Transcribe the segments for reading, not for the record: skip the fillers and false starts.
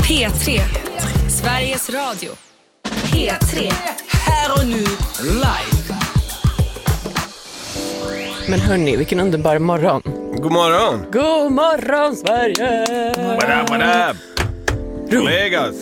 P3, Sveriges Radio. P3, här och nu, live. Men hörni, vilken underbar morgon. God morgon. God morgon, Sverige. What up? Kollegas.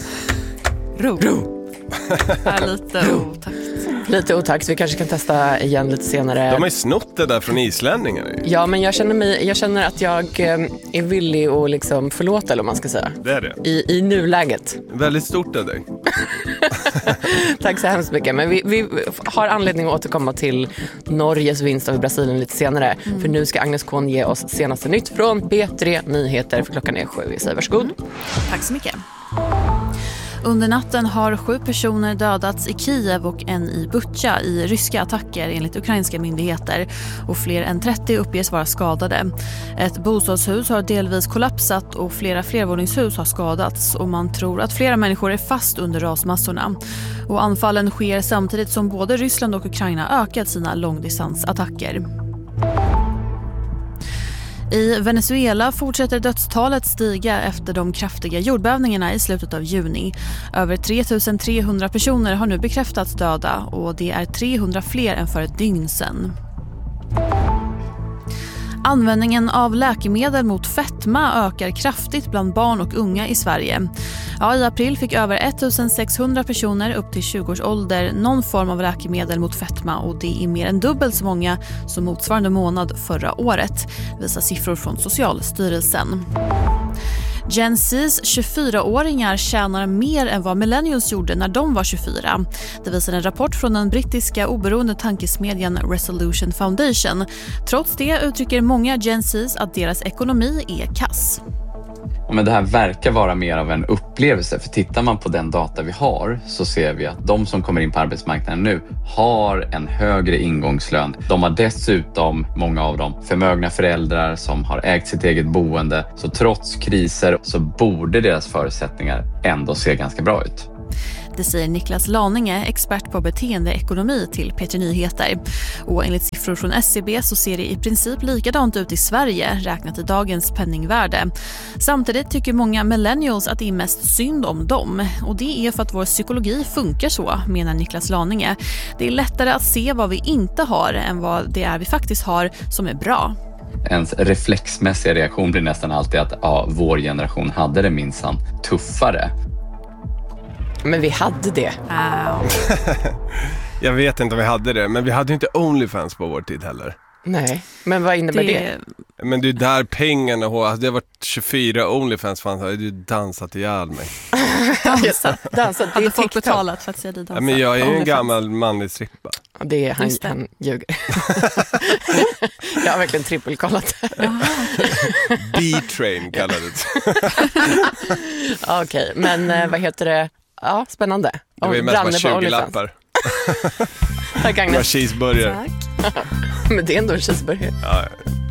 Lite otakt. Lite otakt, så vi kanske kan testa igen lite senare. De har ju snott det där från islänningar. Ja, men jag känner att jag är villig att liksom förlåta, eller vad man ska säga. Det är det. I nuläget. Väldigt stort av dig. Tack så hemskt mycket. Men vi har anledning att återkomma till Norges vinst över Brasilien lite senare. För nu ska Agnes Kohn ge oss senaste nytt från P3 Nyheter. För klockan är 7. Säg varsågod. Tack så mycket. Under natten har 7 personer dödats i Kiev och en i Butja i ryska attacker enligt ukrainska myndigheter, och fler än 30 uppges vara skadade. Ett bostadshus har delvis kollapsat och flera flervåningshus har skadats, och man tror att flera människor är fast under rasmassorna. Och anfallen sker samtidigt som både Ryssland och Ukraina ökat sina långdistansattacker. I Venezuela fortsätter dödstalet stiga efter de kraftiga jordbävningarna i slutet av juni. Över 3300 personer har nu bekräftats döda, och det är 300 fler än för ett dygn sedan. Användningen av läkemedel mot fetma ökar kraftigt bland barn och unga i Sverige. Ja, i april fick över 1600 personer upp till 20 års ålder någon form av läkemedel mot fetma, och det är mer än dubbelt så många som motsvarande månad förra året, visar siffror från Socialstyrelsen. Gen Z's 24-åringar tjänar mer än vad millennials gjorde när de var 24. Det visar en rapport från den brittiska oberoende tankesmedjan Resolution Foundation. Trots det uttrycker många Gen Z's att deras ekonomi är kass. Men det här verkar vara mer av en upplevelse, för tittar man på den data vi har så ser vi att de som kommer in på arbetsmarknaden nu har en högre ingångslön. De har dessutom, många av dem, förmögna föräldrar som har ägt sitt eget boende. Så trots kriser så borde deras förutsättningar ändå se ganska bra ut. Det säger Niklas Laninge, expert på beteendeekonomi till P3 Nyheter. Och enligt siffror från SCB så ser det i princip likadant ut i Sverige, räknat i dagens penningvärde. Samtidigt tycker många millennials att det är mest synd om dem. Och det är för att vår psykologi funkar så, menar Niklas Laninge. Det är lättare att se vad vi inte har än vad det är vi faktiskt har som är bra. Ens reflexmässiga reaktion blir nästan alltid att vår generation hade det minsann tuffare. Men vi hade det. Jag vet inte om vi hade det, men vi hade inte OnlyFans på vår tid heller. Nej, men vad innebär det? Men det är där pengarna har. Det har varit 24 OnlyFans fanns. Jag hade ju dansat ihjäl mig. Dansat. Hade folk betalat för att se dig dansa? Ja, men jag är ju en gammal manlig strippa. Det är han ljuger. Jag har verkligen trippelkollat. B-train kallade det. Okej, men vad heter det? Ja, spännande. Det var ju mest bara 20 lappar. Tack, Agnes. Det var cheeseburgare. Tack. Men det är ändå en cheeseburgare. Ja.